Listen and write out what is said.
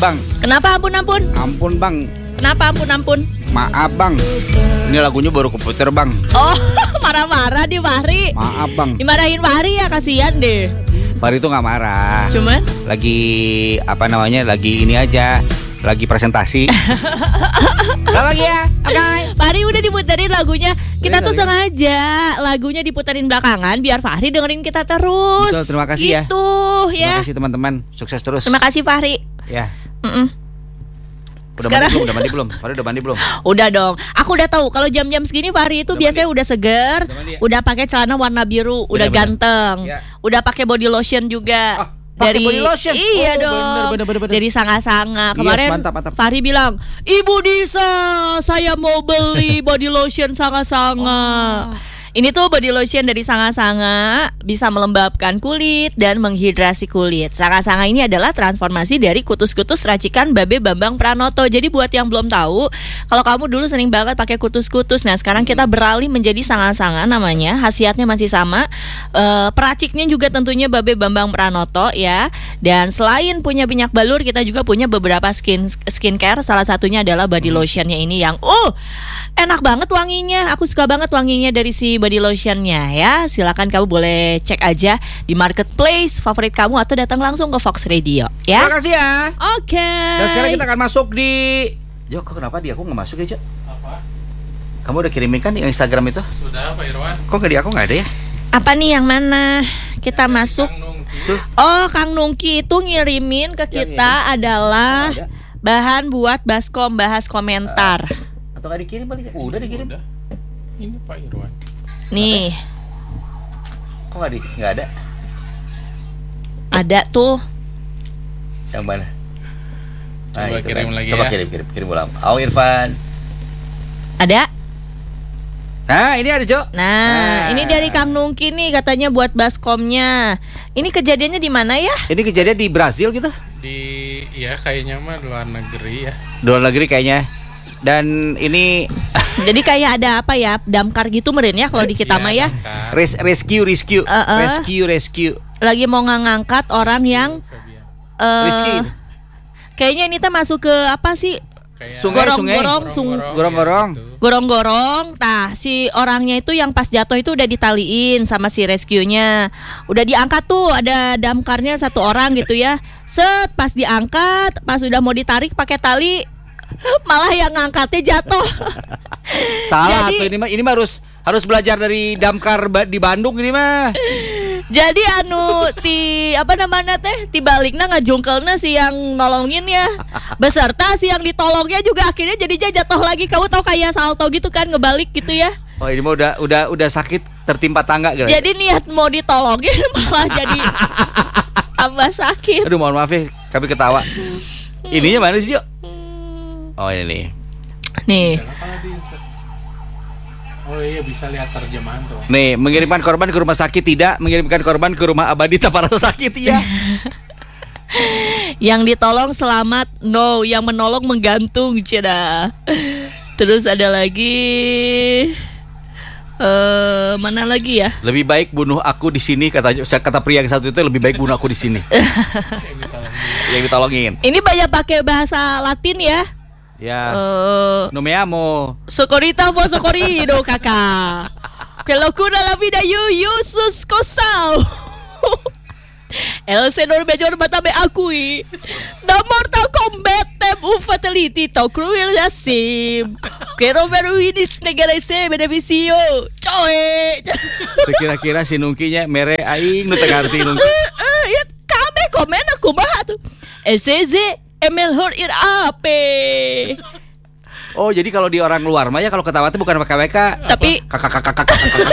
Bang. Kenapa ampun? Ampun Bang. Kenapa ampun? Maaf Bang. Ini lagunya baru keputar Bang. Oh, marah-marah nih Fahri. Maaf Bang. Dimarahin Fahri ya, kasihan deh. Fahri itu nggak marah. Cuman lagi lagi ini aja. Lagi presentasi. Lagi ya. Oke. Fahri udah diputerin lagunya. Kita tuh sengaja lagunya diputerin belakangan biar Fahri dengerin kita terus. Betul, terima kasih ya. Gitu ya. Terima kasih teman-teman. Sukses terus. Terima kasih Fahri. Ya. Udah mandi belum? Fahri udah mandi belum? Udah dong. Aku udah tahu kalau jam-jam segini Fahri itu biasanya udah seger, udah pakai celana warna biru, udah ganteng, udah pakai body lotion juga. Dari body lotion? Iya dong. Bener. Dari Sanga-Sanga. Kemarin mantap. Fahri bilang, "Ibu Disa, saya mau beli body lotion Sanga-Sanga." Ini tuh body lotion dari Sanga-Sanga, bisa melembabkan kulit dan menghidrasi kulit. Sanga-Sanga ini adalah transformasi dari kutus-kutus racikan Babe Bambang Pranoto. Jadi buat yang belum tahu, kalau kamu dulu sering banget pakai kutus-kutus, nah sekarang kita beralih menjadi Sanga-Sanga namanya. Khasiatnya masih sama. Peraciknya juga tentunya Babe Bambang Pranoto ya. Dan selain punya minyak balur, kita juga punya beberapa skincare. Salah satunya adalah body lotionnya ini yang enak banget wanginya. Aku suka banget wanginya dari si body lotionnya ya. Silakan kamu boleh cek aja di marketplace favorit kamu atau datang langsung ke Fox Radio ya. Terima kasih ya. Oke. Dan sekarang kita akan masuk di kok kenapa dia aku nggak masuk ya, Jo? Apa? Kamu udah kirimin kan yang Instagram itu? Sudah Pak Irwan. Kok nggak aku nggak ada ya? Apa nih yang mana? Kita masuk. Tuh. Oh, Kang Nungki itu ngirimin ke kita adalah bahan buat baskom, bahas komentar. Atau nggak dikirim paling? Udah dikirim. Udah. Ini Pak Irwan. Nih. Kok nggak ada? Ada tuh. Yang mana? Coba itu kirim kan. lagi Coba ya. kirim ulang. Irfan. Ada? Nah, ini ada, Jo. Nah, ini dari Kang Nungki nih katanya buat baskomnya. Ini kejadiannya di mana ya? Ini kejadian di Brazil gitu. Ya kayaknya mah luar negeri ya. Luar negeri kayaknya. Dan ini jadi kayak ada apa ya? Damkar gitu meren ya kalau di kita mah ya. Rescue. Rescue. Lagi mau ngangkat orang yang Rizky. Kayaknya ini teh masuk ke apa sih? Gorong-gorong. Tah, si orangnya itu yang pas jatuh itu udah ditaliin sama si rescue-nya. Udah diangkat tuh, ada damkarnya satu orang gitu ya. Set, pas diangkat, pas udah mau ditarik pakai tali, malah yang ngangkatnya jatuh. Salah tuh ini mah harus belajar dari damkar di Bandung ini mah. Jadi ti balikna ngajungkelna si yang nolongin ya. Beserta si yang ditolongnya juga akhirnya jadinya jatuh lagi. Kamu tahu kayak salto gitu kan, ngebalik gitu ya. Oh, ini mah udah sakit tertimpa tangga gitu. Jadi niat mau ditolongin malah jadi tambah sakit. Aduh, mohon maaf ya, kami ketawa. Ininya mana sih, Jo? Oh, ini nih. Oh iya, bisa lihat terjemahan tuh. Nih, mengirimkan korban ke rumah sakit tidak, mengirimkan korban ke rumah abadi tak para sakit ya. Yang ditolong selamat, no. Yang menolong menggantung, cina. Terus ada lagi, mana lagi ya? Lebih baik bunuh aku di sini, kata pria yang satu itu, lebih baik bunuh aku di sini. Yang ditolongin. Ini banyak pakai bahasa Latin ya. Ya, no me amo. Socorita vos socorrido, kakak. Que locura la vida, you sus cosao. El senor mayor mátame aquí. No mortal combat tem un fatality to cruel assim. Quiero ver uinis negara ese beneficio. Coy. Kira-kira si Nungkinya mere aing nu teu ngarti Nungki. Ya kame komen aku mah tuh. Ese mejor ir ape. Oh, jadi kalau di orang luar mah ya kalau ketawa itu bukan pakai WK, tapi kakak.